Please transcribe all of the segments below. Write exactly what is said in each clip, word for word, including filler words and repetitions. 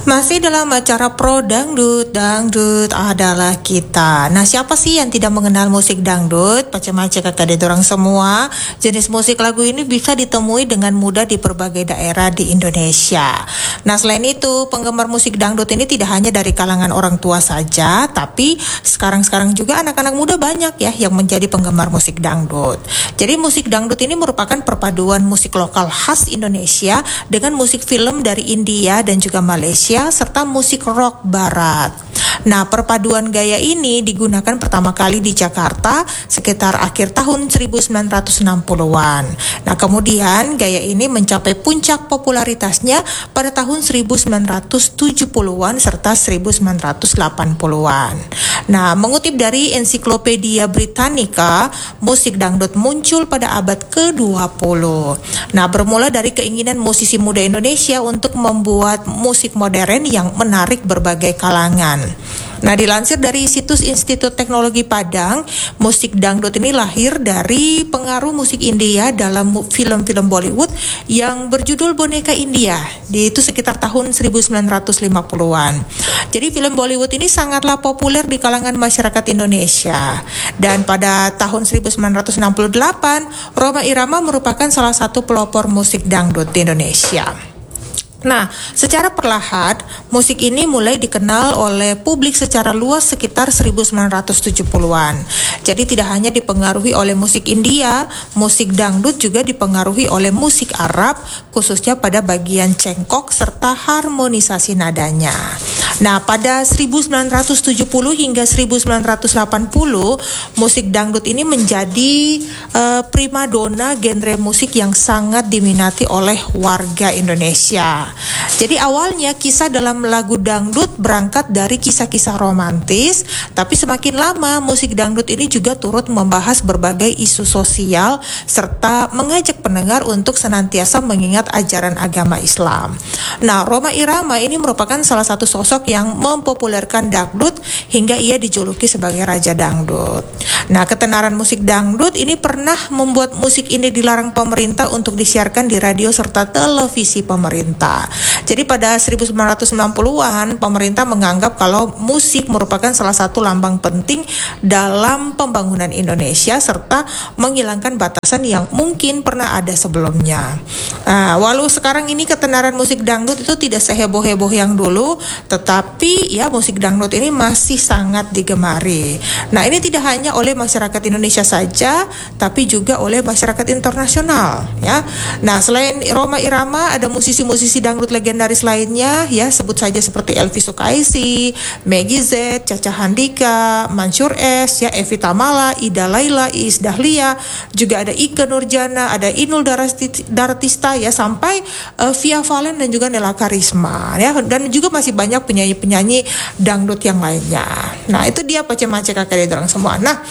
Masih dalam acara Pro Dangdut, Dangdut adalah kita. Nah, siapa sih yang tidak mengenal musik dangdut? Macam-macam kakak orang semua. Jenis musik lagu ini bisa ditemui dengan mudah di berbagai daerah di Indonesia. Nah, selain itu, penggemar musik dangdut ini tidak hanya dari kalangan orang tua saja, tapi sekarang-sekarang juga anak-anak muda banyak ya yang menjadi penggemar musik dangdut. Jadi musik dangdut ini merupakan perpaduan musik lokal khas Indonesia dengan musik film dari India dan juga Malaysia serta musik rock barat. Nah, perpaduan gaya ini digunakan pertama kali di Jakarta sekitar akhir tahun seribu sembilan ratus enam puluhan. Nah, kemudian gaya ini mencapai puncak popularitasnya pada tahun seribu sembilan ratus tujuh puluhan serta seribu sembilan ratus delapan puluhan. Nah, mengutip dari Ensiklopedia Britannica, musik dangdut muncul pada abad ke dua puluh. Nah, bermula dari keinginan musisi muda Indonesia untuk membuat musik modern yang menarik berbagai kalangan. Nah, dilansir dari situs Institut Teknologi Padang, musik dangdut ini lahir dari pengaruh musik India dalam film-film Bollywood yang berjudul Boneka India. Di itu sekitar tahun seribu sembilan ratus lima puluhan. Jadi film Bollywood ini sangatlah populer di kalangan masyarakat Indonesia. Dan pada tahun seribu sembilan ratus enam puluh delapan, Rhoma Irama merupakan salah satu pelopor musik dangdut di Indonesia. Nah, secara perlahan, musik ini mulai dikenal oleh publik secara luas sekitar seribu sembilan ratus tujuh puluhan. Jadi tidak hanya dipengaruhi oleh musik India, musik dangdut juga dipengaruhi oleh musik Arab, khususnya pada bagian cengkok serta harmonisasi nadanya. Nah, pada seribu sembilan ratus tujuh puluh hingga seribu sembilan ratus delapan puluh, musik dangdut ini menjadi uh, primadona genre musik yang sangat diminati oleh warga Indonesia. Jadi awalnya kisah dalam lagu dangdut berangkat dari kisah-kisah romantis, tapi semakin lama musik dangdut ini juga turut membahas berbagai isu sosial serta mengajak pendengar untuk senantiasa mengingat ajaran agama Islam. Nah, Rhoma Irama ini merupakan salah satu sosok yang mempopulerkan dangdut hingga ia dijuluki sebagai Raja Dangdut. Nah, ketenaran musik dangdut ini pernah membuat musik ini dilarang pemerintah untuk disiarkan di radio serta televisi pemerintah. Jadi pada seribu sembilan ratus sembilan puluhan, pemerintah menganggap kalau musik merupakan salah satu lambang penting dalam pembangunan Indonesia serta menghilangkan batasan yang mungkin pernah ada sebelumnya. Nah, walau sekarang ini ketenaran musik dangdut itu tidak seheboh-heboh yang dulu, tetapi ya musik dangdut ini masih sangat digemari. Nah, ini tidak hanya oleh masyarakat Indonesia saja, tapi juga oleh masyarakat internasional ya. Nah, selain Rhoma Irama ada musisi-musisi dangdut legendaris lainnya ya, sebut saja seperti Elvi Sukaisi, Meggy Z, Caca Handika, Mansur S, ya, Evi Tamala, Ida Laila, Iis Dahlia, juga ada Ike Nurjana, ada Inul Daratista ya, sampai uh, Via Valen dan juga Nela Karisma ya, dan juga masih banyak penyanyi-penyanyi dangdut yang lainnya. Nah, itu dia pace-mace kakak orang semua. Nah,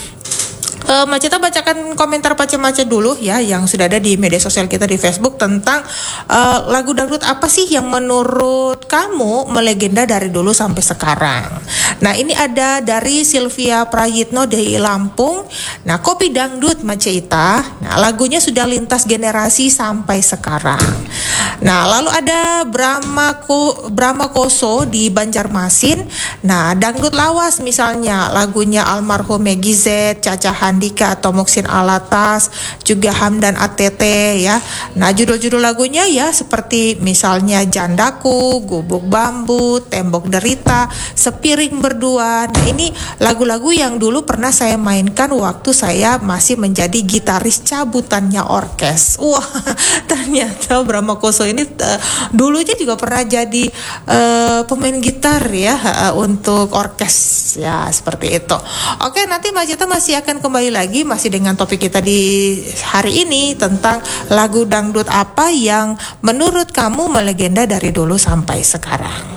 Uh, Maceta bacakan komentar Pace-Mace dulu ya yang sudah ada di media sosial kita di Facebook tentang uh, lagu dangdut apa sih yang menurut kamu melegenda dari dulu sampai sekarang. Nah, ini ada dari Sylvia Prayitno dari Lampung. Nah, Kopi Dangdut Maceta. Nah, lagunya sudah lintas generasi sampai sekarang. Nah, lalu ada Brahma Ko, Brahma Koso di Banjarmasin. Nah, dangdut lawas misalnya lagunya almarhum Meggy Z, Caca Handika atau Muksin Alatas, juga Hamdan A T T ya. Nah, judul-judul lagunya ya seperti misalnya Jandaku, Gubuk Bambu, Tembok Derita, Sepiring Berdua. Nah, ini lagu-lagu yang dulu pernah saya mainkan waktu saya masih menjadi gitaris cabutannya orkes. Wah, ternyata Brahma Koso ini uh, dulunya juga pernah jadi uh, pemain gitar ya uh, untuk orkes ya, seperti itu. Oke, nanti Maceta masih akan kembali lagi masih dengan topik kita di hari ini tentang lagu dangdut apa yang menurut kamu melegenda dari dulu sampai sekarang.